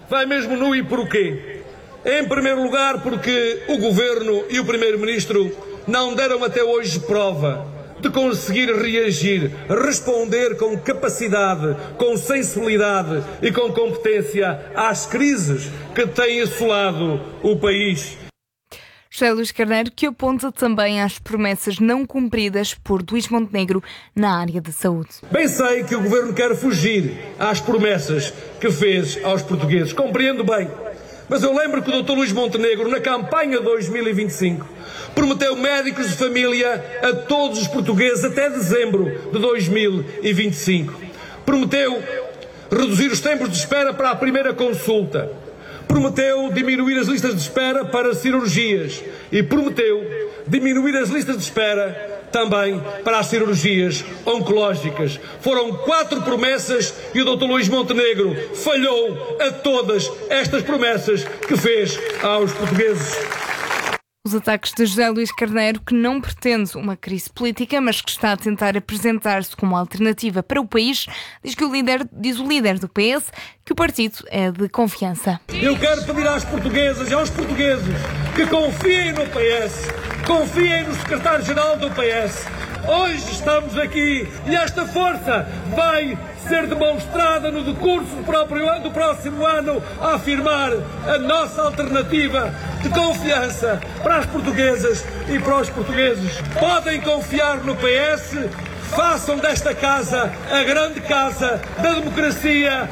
Vai mesmo nu e porquê? Em primeiro lugar, porque o Governo e o Primeiro-Ministro não deram até hoje prova de conseguir reagir, responder com capacidade, com sensibilidade e com competência às crises que têm assolado o país. José Luís Carneiro, que aponta também às promessas não cumpridas por Luís Montenegro na área da saúde. Bem sei que o Governo quer fugir às promessas que fez aos portugueses. Compreendo bem. Mas eu lembro que o Dr. Luís Montenegro, na campanha 2025, prometeu médicos de família a todos os portugueses até dezembro de 2025. Prometeu reduzir os tempos de espera para a primeira consulta. Prometeu diminuir as listas de espera para cirurgias. E prometeu diminuir as listas de espera também para as cirurgias oncológicas. Foram 4 promessas e o Dr. Luís Montenegro falhou a todas estas promessas que fez aos portugueses. Os ataques de José Luís Carneiro, que não pretende uma crise política, mas que está a tentar apresentar-se como alternativa para o país, diz o líder do PS que o partido é de confiança. Eu quero pedir às portuguesas e aos portugueses que confiem no PS, confiem no secretário-geral do PS. Hoje estamos aqui e esta força vai ser demonstrada no decurso do próximo ano a afirmar a nossa alternativa de confiança para as portuguesas e para os portugueses. Podem confiar no PS, façam desta casa a grande casa da democracia.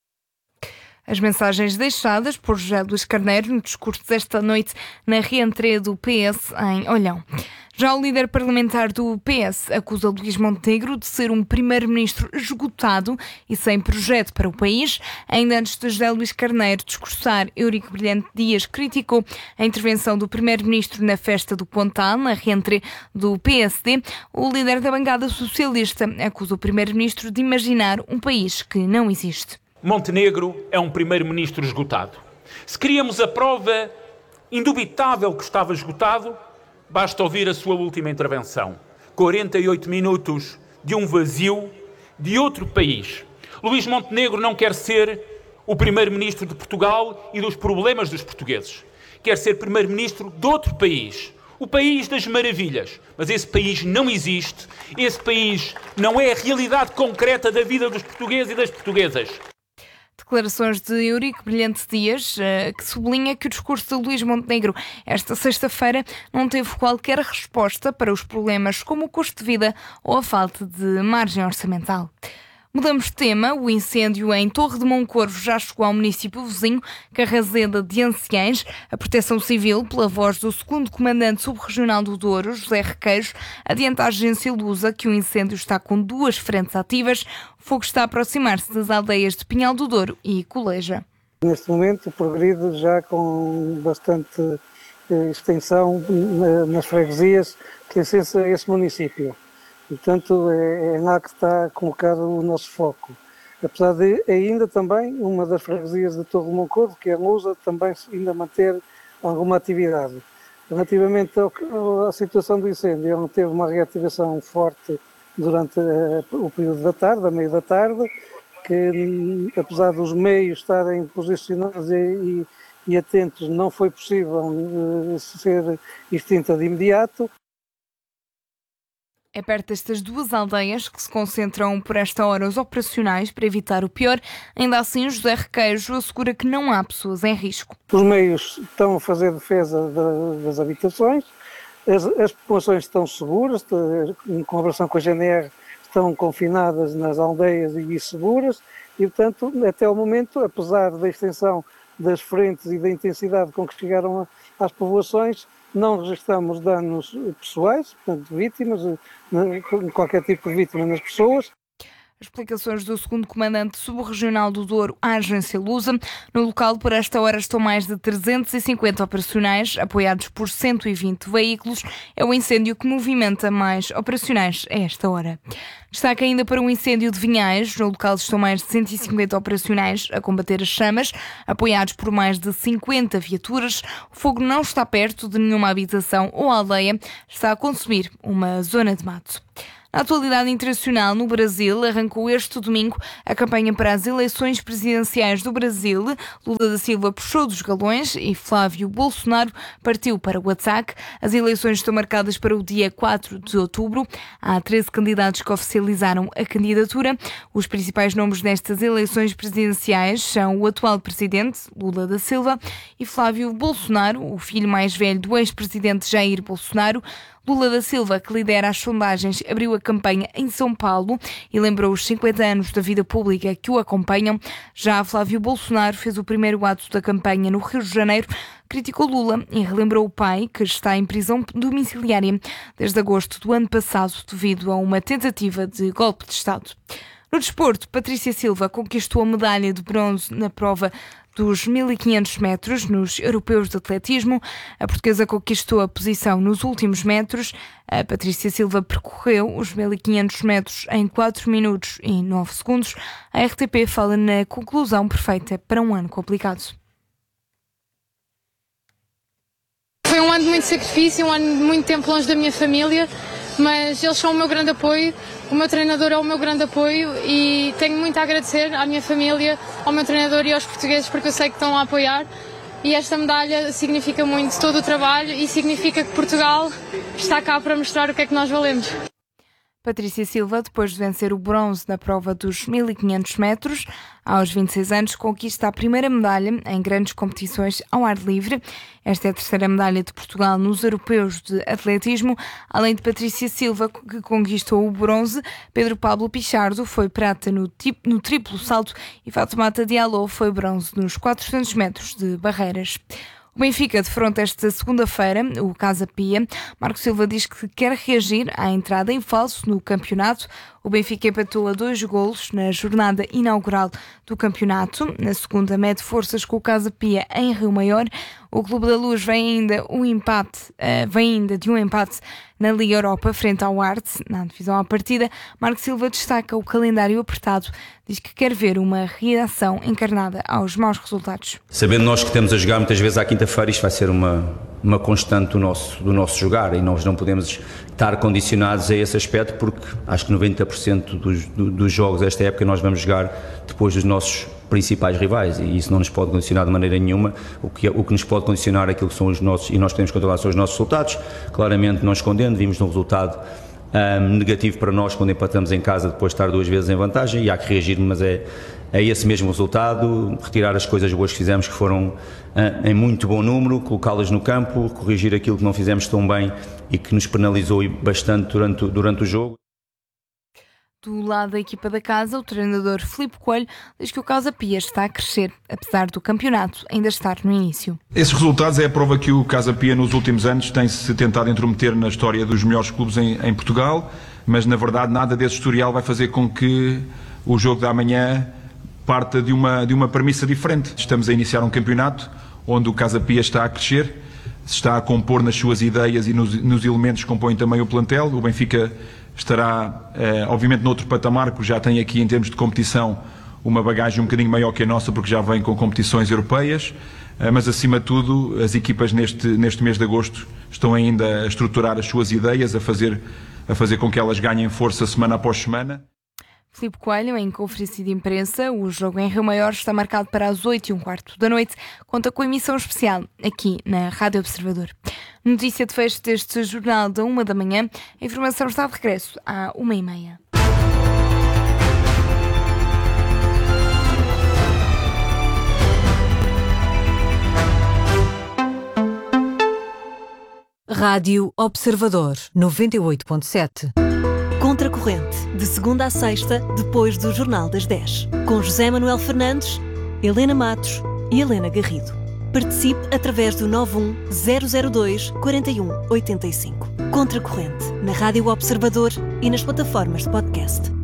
As mensagens deixadas por José Luís Carneiro no discurso desta noite na reentrée do PS em Olhão. Já o líder parlamentar do PS acusa Luís Montenegro de ser um primeiro-ministro esgotado e sem projeto para o país. Ainda antes de José Luís Carneiro discursar, Eurico Brilhante Dias criticou a intervenção do primeiro-ministro na festa do Pontal, na reentrée do PSD. O líder da bancada socialista acusa o primeiro-ministro de imaginar um país que não existe. Montenegro é um primeiro-ministro esgotado. Se queríamos a prova indubitável que estava esgotado, basta ouvir a sua última intervenção. 48 minutos de um vazio de outro país. Luís Montenegro não quer ser o primeiro-ministro de Portugal e dos problemas dos portugueses. Quer ser primeiro-ministro de outro país. O país das maravilhas. Mas esse país não existe. Esse país não é a realidade concreta da vida dos portugueses e das portuguesas. Declarações de Eurico Brilhante Dias, que sublinha que o discurso de Luís Montenegro esta sexta-feira não teve qualquer resposta para os problemas como o custo de vida ou a falta de margem orçamental. Mudamos de tema. O incêndio em Torre de Moncorvo já chegou ao município vizinho, Carrazeda de Anciães. A Proteção Civil, pela voz do 2º Comandante Subregional do Douro, José Requeiros, adianta à agência Lusa que o incêndio está com 2 frentes ativas. O fogo está a aproximar-se das aldeias de Pinhal do Douro e Coleja. Neste momento progride já com bastante extensão nas freguesias que licença esse município. Portanto, é lá que está colocado o nosso foco. Apesar de ainda também uma das freguesias de Torre de Moncorvo, que é a Lusa, também ainda manter alguma atividade. Relativamente à situação do incêndio, ele teve uma reativação forte durante o período da tarde, a meio da tarde, que apesar dos meios estarem posicionados e atentos, não foi possível ser extinta de imediato. É perto destas 2 aldeias que se concentram por esta hora os operacionais para evitar o pior. Ainda assim, José Requeiros assegura que não há pessoas em risco. Os meios estão a fazer defesa das habitações, as populações estão seguras, em colaboração com a GNR, estão confinadas nas aldeias e seguras e, portanto, até o momento, apesar da extensão das frentes e da intensidade com que chegaram às povoações, não registramos danos pessoais, portanto, vítimas, qualquer tipo de vítima nas pessoas. As explicações do 2º Comandante Subregional do Douro à agência Lusa. No local, por esta hora, estão mais de 350 operacionais, apoiados por 120 veículos. É o incêndio que movimenta mais operacionais a esta hora. Destaque ainda para um incêndio de Vinhais. No local estão mais de 150 operacionais a combater as chamas, apoiados por mais de 50 viaturas. O fogo não está perto de nenhuma habitação ou aldeia. Está a consumir uma zona de mato. Na atualidade internacional, no Brasil, arrancou este domingo a campanha para as eleições presidenciais do Brasil. Lula da Silva puxou dos galões e Flávio Bolsonaro partiu para o ataque. As eleições estão marcadas para o dia 4 de outubro. Há 13 candidatos que oficializaram a candidatura. Os principais nomes nestas eleições presidenciais são o atual presidente, Lula da Silva, e Flávio Bolsonaro, o filho mais velho do ex-presidente Jair Bolsonaro. Lula da Silva, que lidera as sondagens, abriu a campanha em São Paulo e lembrou os 50 anos da vida pública que o acompanham. Já Flávio Bolsonaro fez o primeiro ato da campanha no Rio de Janeiro, criticou Lula e relembrou o pai, que está em prisão domiciliária desde agosto do ano passado devido a uma tentativa de golpe de Estado. No desporto, Patrícia Silva conquistou a medalha de bronze na prova dos 1.500 metros nos europeus de atletismo. A portuguesa conquistou a posição nos últimos metros. A Patrícia Silva percorreu os 1.500 metros em 4 minutos e 9 segundos. A RTP fala na conclusão perfeita para um ano complicado. Foi um ano de muito sacrifício, um ano de muito tempo longe da minha família, mas eles são o meu grande apoio, o meu treinador é o meu grande apoio e tenho muito a agradecer à minha família, ao meu treinador e aos portugueses porque eu sei que estão a apoiar e esta medalha significa muito todo o trabalho e significa que Portugal está cá para mostrar o que é que nós valemos. Patrícia Silva, depois de vencer o bronze na prova dos 1.500 metros, aos 26 anos, conquista a primeira medalha em grandes competições ao ar livre. Esta é a terceira medalha de Portugal nos europeus de atletismo. Além de Patrícia Silva, que conquistou o bronze, Pedro Pablo Pichardo foi prata no triplo salto e Fatoumata Diallo foi bronze nos 400 metros de barreiras. O Benfica defronta esta segunda-feira o Casa Pia. Marco Silva diz que quer reagir à entrada em falso no campeonato. O Benfica empatou a 2 golos na jornada inaugural do campeonato. Na segunda, mede forças com o Casa Pia em Rio Maior. O Clube da Luz vem ainda de um empate na Liga Europa frente ao Arte. Na divisão à partida, Marco Silva destaca o calendário apertado. Diz que quer ver uma reação encarnada aos maus resultados. Sabendo nós que estamos a jogar muitas vezes à quinta-feira, isto vai ser uma constante do nosso jogar e nós não podemos estar condicionados a esse aspecto porque acho que 90% dos jogos desta época nós vamos jogar depois dos nossos principais rivais e isso não nos pode condicionar de maneira nenhuma. O que nos pode condicionar aquilo que são os nossos, e nós podemos controlar, são os nossos resultados. Claramente não escondendo, vimos um resultado negativo para nós quando empatamos em casa depois de estar 2 vezes em vantagem e há que reagir, mas é esse mesmo resultado, retirar as coisas boas que fizemos que foram em muito bom número, colocá-las no campo, corrigir aquilo que não fizemos tão bem e que nos penalizou bastante durante o jogo. Do lado da equipa da casa, o treinador Filipe Coelho diz que o Casa Pia está a crescer, apesar do campeonato ainda estar no início. Esses resultados é a prova que o Casa Pia nos últimos anos tem-se tentado intrometer na história dos melhores clubes em Portugal, mas na verdade nada desse historial vai fazer com que o jogo da amanhã parta de uma premissa diferente. Estamos a iniciar um campeonato onde o Casa Pia está a crescer, se está a compor nas suas ideias e nos elementos que compõem também o plantel. O Benfica estará, obviamente, noutro patamar, porque já tem aqui, em termos de competição, uma bagagem um bocadinho maior que a nossa, porque já vem com competições europeias, mas, acima de tudo, as equipas neste mês de agosto estão ainda a estruturar as suas ideias, a fazer com que elas ganhem força semana após semana. Filipe Coelho, em conferência de imprensa, o jogo em Rio Maior está marcado para as 8h15 da noite, conta com emissão especial aqui na Rádio Observador. Notícia de fecho deste jornal da 1 da manhã, a informação está de regresso à 1h30. Rádio Observador 98.7. Contracorrente, de segunda a sexta, depois do Jornal das 10. Com José Manuel Fernandes, Helena Matos e Helena Garrido. Participe através do 91002-4185. Contracorrente, na Rádio Observador e nas plataformas de podcast.